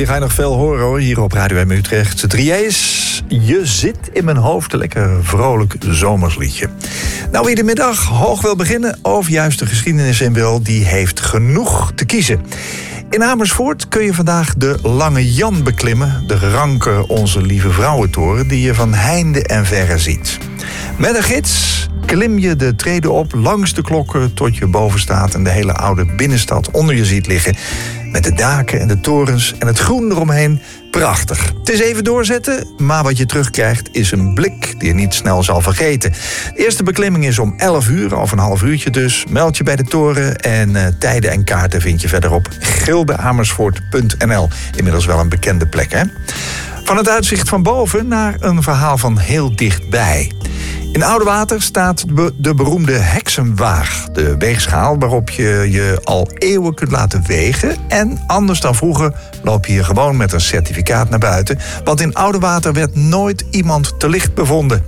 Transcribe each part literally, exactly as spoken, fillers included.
die ga je nog veel horen hoor, hier op Radio M Utrecht. Drieërs, je zit in mijn hoofd, een lekker vrolijk zomersliedje. Nou, wie de middag hoog wil beginnen of juist de geschiedenis in wil, die heeft genoeg te kiezen. In Amersfoort kun je vandaag de Lange Jan beklimmen, de ranke Onze Lieve Vrouwentoren, die je van heinde en verre ziet. Met een gids klim je de treden op langs de klokken tot je boven staat en de hele oude binnenstad onder je ziet liggen. Met de daken en de torens en het groen eromheen. Prachtig. Het is even doorzetten, maar wat je terugkrijgt is een blik die je niet snel zal vergeten. De eerste beklimming is om elf uur, of een half uurtje dus. Meld je bij de toren en uh, tijden en kaarten vind je verder op gildeamersfoort punt n l. Inmiddels wel een bekende plek, hè? Van het uitzicht van boven naar een verhaal van heel dichtbij. In Oudewater staat de beroemde heksenwaag. De weegschaal waarop je je al eeuwen kunt laten wegen. En anders dan vroeger loop je hier gewoon met een certificaat naar buiten. Want in Oudewater werd nooit iemand te licht bevonden.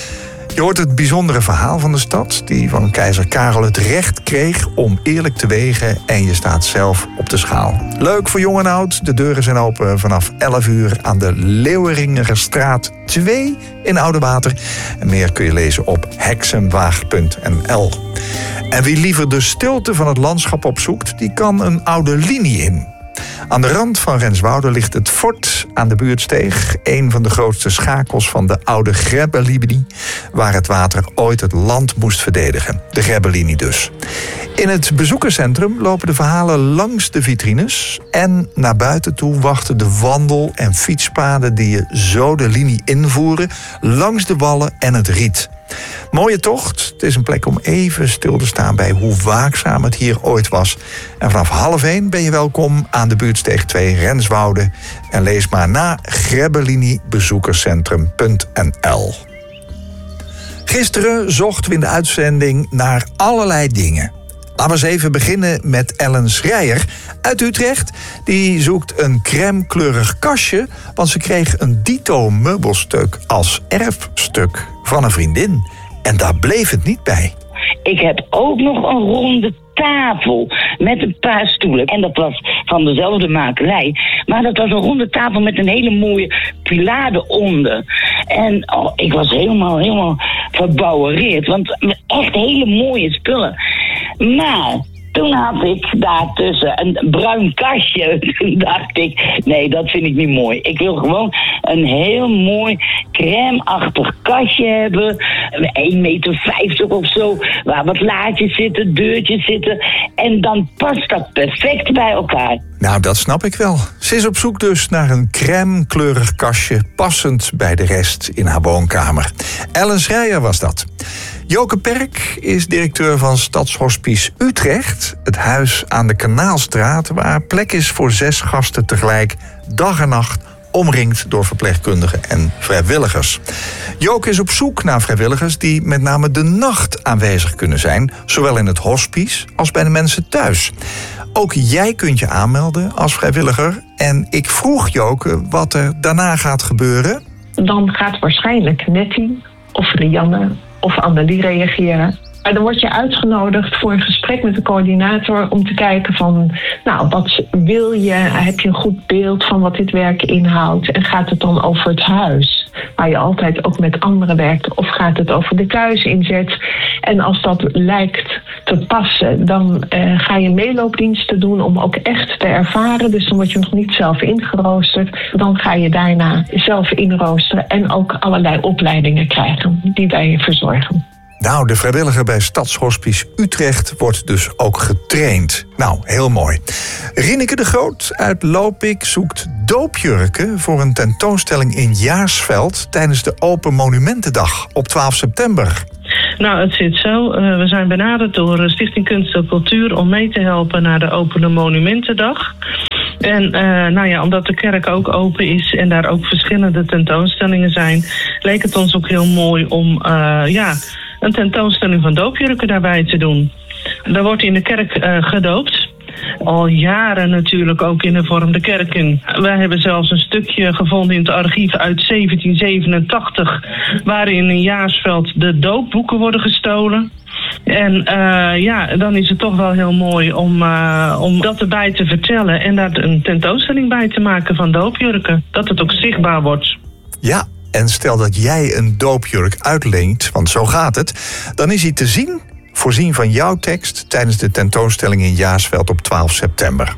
Je hoort het bijzondere verhaal van de stad, die van keizer Karel het recht kreeg om eerlijk te wegen en je staat zelf op de schaal. Leuk voor jong en oud. De deuren zijn open vanaf elf uur aan de Leeuweringerstraat twee in Oudewater. En meer kun je lezen op heksenwaag punt n l. En wie liever de stilte van het landschap opzoekt, die kan een oude linie in. Aan de rand van Renswoude ligt het fort aan de Buurtsteeg, een van de grootste schakels van de oude Grebbelinie, waar het water ooit het land moest verdedigen. De Grebbelinie dus. In het bezoekerscentrum lopen de verhalen langs de vitrines en naar buiten toe wachten de wandel- en fietspaden die je zo de linie invoeren, langs de wallen en het riet. Mooie tocht. Het is een plek om even stil te staan bij hoe waakzaam het hier ooit was. En vanaf half één ben je welkom aan de Buurtsteeg twee Renswoude. En lees maar na grebbelinie bezoekerscentrum punt n l. Gisteren zochten we in de uitzending naar allerlei dingen. Laten we eens even beginnen met Ellen Schreier uit Utrecht. Die zoekt een crèmekleurig kastje, want ze kreeg een dito meubelstuk als erfstuk van een vriendin. En daar bleef het niet bij. Ik heb ook nog een ronde tafel met een paar stoelen. En dat was van dezelfde makelij. Maar dat was een ronde tafel met een hele mooie pilade onder. En oh, ik was helemaal, helemaal verbouwereerd. Want echt hele mooie spullen. Maar toen had ik daartussen een bruin kastje. Toen dacht ik, nee, dat vind ik niet mooi. Ik wil gewoon een heel mooi crème-achtig kastje hebben. één meter vijftig of zo. Waar wat laadjes zitten, deurtjes zitten. En dan past dat perfect bij elkaar. Nou, dat snap ik wel. Ze is op zoek dus naar een crème-kleurig kastje, passend bij de rest in haar woonkamer. Ellen Schreier was dat. Joke Perk is directeur van Stadshospice Utrecht. Het huis aan de Kanaalstraat, waar plek is voor zes gasten tegelijk, dag en nacht, omringd door verpleegkundigen en vrijwilligers. Joke is op zoek naar vrijwilligers die met name de nacht aanwezig kunnen zijn, zowel in het hospice als bij de mensen thuis. Ook jij kunt je aanmelden als vrijwilliger. En ik vroeg Joke wat er daarna gaat gebeuren. Dan gaat waarschijnlijk Nettie of Rianne of Annelie reageren. Maar dan word je uitgenodigd voor een gesprek met de coördinator om te kijken van, nou, wat wil je? Heb je een goed beeld van wat dit werk inhoudt? En gaat het dan over het huis, waar je altijd ook met anderen werkt? Of gaat het over de thuisinzet? En als dat lijkt te passen, dan uh, ga je meeloopdiensten doen om ook echt te ervaren. Dus dan word je nog niet zelf ingeroosterd. Dan ga je daarna zelf inroosteren en ook allerlei opleidingen krijgen die wij verzorgen. Nou, de vrijwilliger bij Stadshospice Utrecht wordt dus ook getraind. Nou, heel mooi. Rieneke de Groot uit Lopik zoekt doopjurken voor een tentoonstelling in Jaarsveld tijdens de Open Monumentendag op twaalf september. Nou, het zit zo. Uh, we zijn benaderd door Stichting Kunst en Cultuur om mee te helpen naar de Open Monumentendag. En uh, nou ja, omdat de kerk ook open is en daar ook verschillende tentoonstellingen zijn, leek het ons ook heel mooi om uh, ja, een tentoonstelling van doopjurken daarbij te doen. Daar wordt in de kerk uh, gedoopt. Al jaren natuurlijk ook in de vorm de kerk in. Wij hebben zelfs een stukje gevonden in het archief uit zeventien zevenentachtig... waarin in Jaarsveld de doopboeken worden gestolen. En uh, ja, dan is het toch wel heel mooi om, uh, om dat erbij te vertellen en daar een tentoonstelling bij te maken van doopjurken. Dat het ook zichtbaar wordt. Ja, en stel dat jij een doopjurk uitleent, want zo gaat het, dan is hij te zien, voorzien van jouw tekst, tijdens de tentoonstelling in Jaarsveld op twaalf september.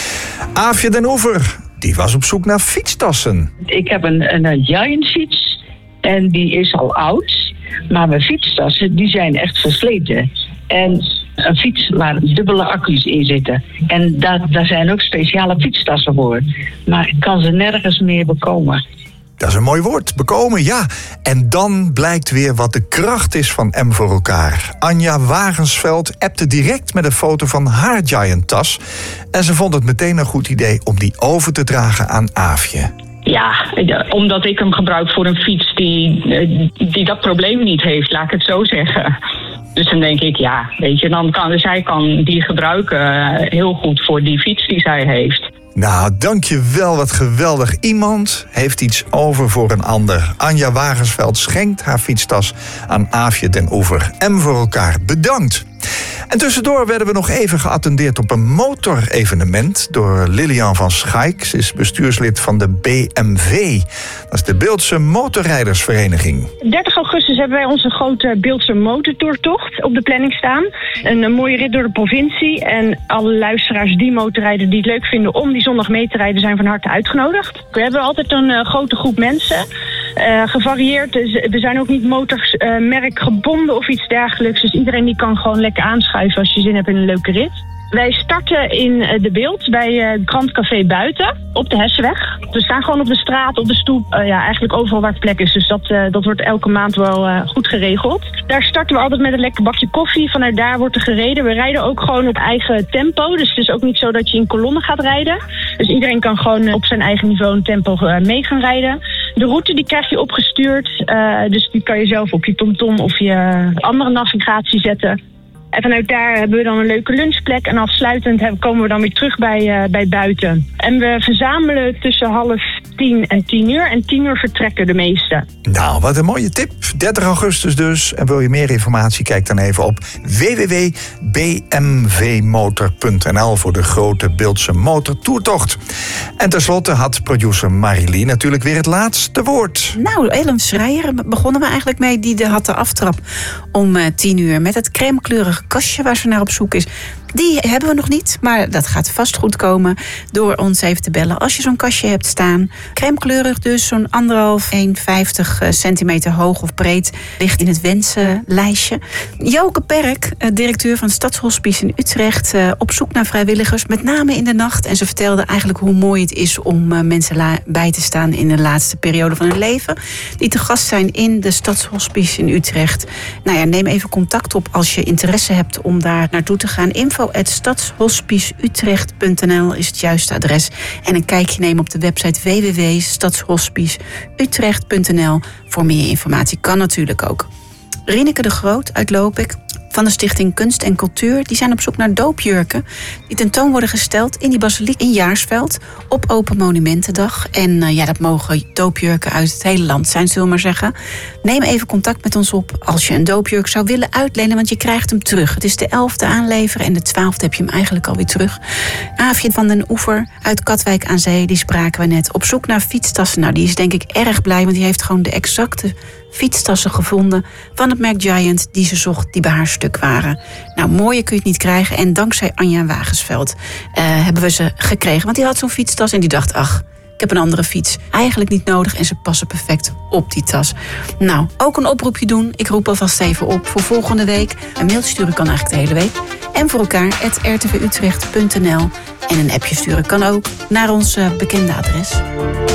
Aafje den Oever, die was op zoek naar fietstassen. Ik heb een, een Giant fiets en die is al oud, maar mijn fietstassen die zijn echt versleten. En een fiets waar dubbele accu's in zitten. En daar, daar zijn ook speciale fietstassen voor. Maar ik kan ze nergens meer bekomen. Dat is een mooi woord, bekomen, ja. En dan blijkt weer wat de kracht is van M voor elkaar. Anja Wagensveld appte direct met een foto van haar Giant-tas. En ze vond het meteen een goed idee om die over te dragen aan Aafje. Ja, omdat ik hem gebruik voor een fiets die, die dat probleem niet heeft, laat ik het zo zeggen. Dus dan denk ik, ja, weet je, dan kan zij kan die gebruiken heel goed voor die fiets die zij heeft. Nou, dankjewel, wat geweldig. Iemand heeft iets over voor een ander. Anja Wagensveld schenkt haar fietstas aan Aafje den Oever. M voor elkaar, bedankt. En tussendoor werden we nog even geattendeerd op een motorevenement door Lilian van Schaik. Ze is bestuurslid van de B M V. Dat is de Beeldse Motorrijdersvereniging. dertig augustus hebben wij onze grote Beeldse motortoertocht op de planning staan. Een, een mooie rit door de provincie. En alle luisteraars die motorrijden die het leuk vinden om die zondag mee te rijden zijn van harte uitgenodigd. We hebben altijd een uh, grote groep mensen. Uh, gevarieerd. Dus we zijn ook niet motormerk uh, gebonden of iets dergelijks. Dus iedereen die kan gewoon lekker aanschuiven als je zin hebt in een leuke rit. Wij starten in uh, de Beeld bij uh, Grand Café Buiten op de Hessenweg. We staan gewoon op de straat, op de stoep. Uh, ja, eigenlijk overal waar plek is. Dus dat, uh, dat wordt elke maand wel uh, goed geregeld. Daar starten we altijd met een lekker bakje koffie. Vanuit daar wordt er gereden. We rijden ook gewoon op eigen tempo. Dus het is ook niet zo dat je in kolommen gaat rijden. Dus iedereen kan gewoon uh, op zijn eigen niveau en tempo uh, mee gaan rijden. De route die krijg je opgestuurd. Uh, dus die kan je zelf op je TomTom of je andere navigatie zetten. En vanuit daar hebben we dan een leuke lunchplek. En afsluitend komen we dan weer terug bij, uh, bij Buiten. En we verzamelen tussen half tien en tien uur. En tien uur vertrekken de meesten. Nou, wat een mooie tip. dertig augustus dus. En wil je meer informatie? Kijk dan even op w w w punt b m v motor punt n l voor de grote Beeldse motortoertocht. En tenslotte had producer Marilie natuurlijk weer het laatste woord. Nou, Ellen Schreier begonnen we eigenlijk mee. Die had de aftrap om uh, tien uur met het crèmekleurige kastje waar ze naar op zoek is. Die hebben we nog niet, maar dat gaat vast goed komen door ons even te bellen. Als je zo'n kastje hebt staan, crèmekleurig dus, zo'n anderhalf, één komma vijftig centimeter hoog of breed, ligt in het wensenlijstje. Joke Perk, directeur van Stadshospice in Utrecht, op zoek naar vrijwilligers, met name in de nacht. En ze vertelde eigenlijk hoe mooi het is om mensen bij te staan in de laatste periode van hun leven, die te gast zijn in de Stadshospice in Utrecht. Nou ja, neem even contact op als je interesse hebt om daar naartoe te gaan. Info at stadshospice utrecht punt n l is het juiste adres. En een kijkje nemen op de website w w w punt stadshospice utrecht punt n l voor meer informatie. Kan natuurlijk ook. Rineke de Groot uit Lopik van de Stichting Kunst en Cultuur, die zijn op zoek naar doopjurken die tentoon worden gesteld in die basiliek in Jaarsveld op Open Monumentendag. En uh, ja, dat mogen doopjurken uit het hele land zijn, zullen we maar zeggen. Neem even contact met ons op als je een doopjurk zou willen uitlenen, want je krijgt hem terug. Het is de elfde aanleveren en de twaalfde heb je hem eigenlijk alweer terug. Aafje van den Oever uit Katwijk aan Zee, die spraken we net. Op zoek naar fietstassen. Nou, die is denk ik erg blij, want die heeft gewoon de exacte fietstassen gevonden van het merk Giant die ze zocht, die bij haar stuk waren. Nou, mooier kun je het niet krijgen. En dankzij Anja Wagensveld uh, hebben we ze gekregen. Want die had zo'n fietstas en die dacht, ach, ik heb een andere fiets. Eigenlijk niet nodig en ze passen perfect op die tas. Nou, ook een oproepje doen. Ik roep alvast even op voor volgende week. Een mailtje sturen kan eigenlijk de hele week. En voor elkaar, at r t v utrecht punt n l. En een appje sturen kan ook naar ons uh, bekende adres.